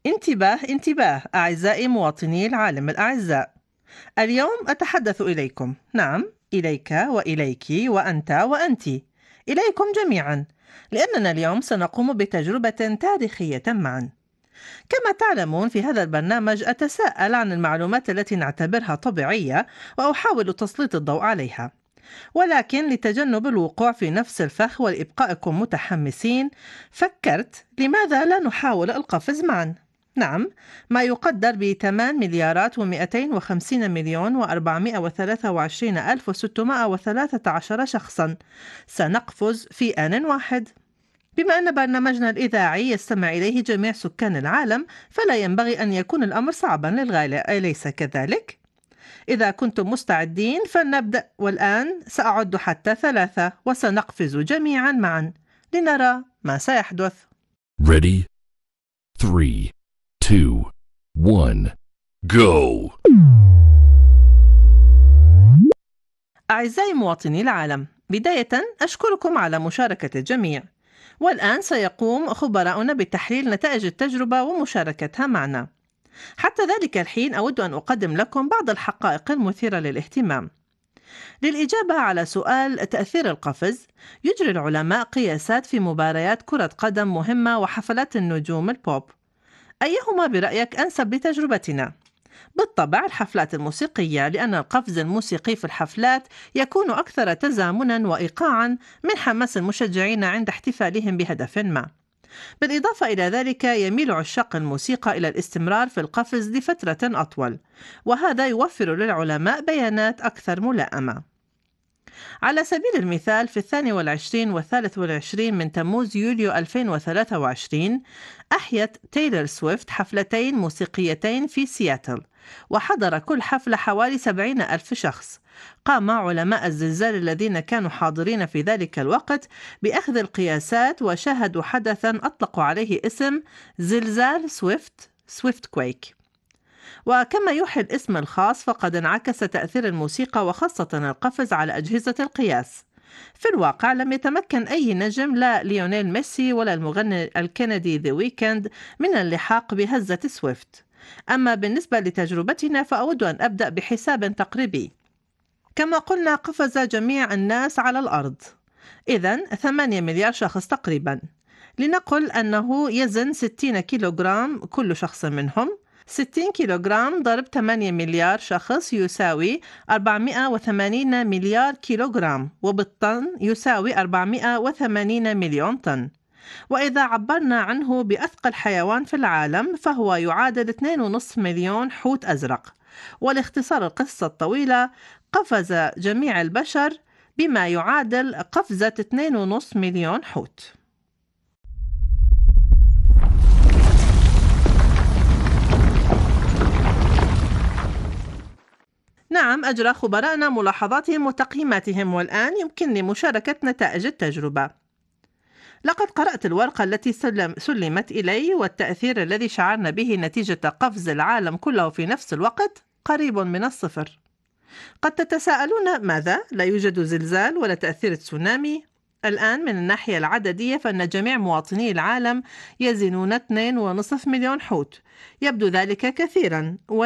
انتباه انتباه أعزائي مواطني العالم الأعزاء. اليوم أتحدث إليكم، نعم إليك وإليك وأنت وأنت، إليكم جميعا، لأننا اليوم سنقوم بتجربة تاريخية معا. كما تعلمون في هذا البرنامج أتساءل عن المعلومات التي نعتبرها طبيعية وأحاول تسليط الضوء عليها، ولكن لتجنب الوقوع في نفس الفخ ولإبقائكم متحمسين فكرت لماذا لا نحاول القفز معا؟ نعم، ما يقدر ب8 مليارات و250 مليون و423 ألف و613 شخصا سنقفز في آن واحد. بما أن برنامجنا الإذاعي يستمع إليه جميع سكان العالم فلا ينبغي أن يكون الأمر صعبا للغاية، أليس كذلك؟ إذا كنتم مستعدين فلنبدأ، والآن سأعد حتى 3 وسنقفز جميعا معا لنرى ما سيحدث. Ready? 3, 2, 1, go! أعزائي مواطني العالم، بداية أشكركم على مشاركة الجميع، والآن سيقوم خبراؤنا بتحليل نتائج التجربة ومشاركتها معنا. حتى ذلك الحين أود أن أقدم لكم بعض الحقائق المثيرة للاهتمام. للإجابة على سؤال تأثير القفز، يجري العلماء قياسات في مباريات كرة قدم مهمة وحفلات النجوم البوب. أيهما برأيك أنسب لتجربتنا؟ بالطبع الحفلات الموسيقية، لأن القفز الموسيقي في الحفلات يكون أكثر تزامنا وإيقاعا من حماس المشجعين عند احتفالهم بهدف ما. بالإضافة إلى ذلك يميل عشاق الموسيقى إلى الاستمرار في القفز لفترة أطول، وهذا يوفر للعلماء بيانات أكثر ملائمة. على سبيل المثال في 22 و23 من تموز يوليو 2023 أحيت تايلور سويفت حفلتين موسيقيتين في سياتل، وحضر كل حفلة حوالي 70 ألف شخص. قام علماء الزلزال الذين كانوا حاضرين في ذلك الوقت بأخذ القياسات وشاهدوا حدثا أطلقوا عليه اسم زلزال سويفت كويك. وكما يوحي الاسم الخاص فقد انعكس تأثير الموسيقى وخاصة القفز على أجهزة القياس. في الواقع لم يتمكن أي نجم، لا ليونيل ميسي ولا المغني الكندي ذا ويكند، من اللحاق بهزة سويفت. أما بالنسبة لتجربتنا فأود أن أبدأ بحساب تقريبي. كما قلنا قفز جميع الناس على الأرض، إذن 8 مليار شخص تقريبا. لنقل أنه يزن 60 كيلوغرام كل شخص منهم. 60 كيلوغرام ضرب 8 مليار شخص يساوي 480 مليار كيلوغرام، وبالطن يساوي 480 مليون طن. وإذا عبرنا عنه بأثقل حيوان في العالم فهو يعادل 2.5 مليون حوت أزرق. ولاختصار القصة الطويلة، قفز جميع البشر بما يعادل قفزة 2.5 مليون حوت. نعم، أجرى خبراءنا ملاحظاتهم وتقييماتهم، والآن يمكنني مشاركة نتائج التجربة. لقد قرأت الورقة التي سلمت إلي، والتأثير الذي شعرنا به نتيجة قفز العالم كله في نفس الوقت قريب من الصفر. قد تتساءلون ماذا؟ لا يوجد زلزال ولا تأثير تسونامي؟ الآن من الناحية العددية فإن جميع مواطني العالم يزنون 2.5 مليون حوت. يبدو ذلك كثيرا،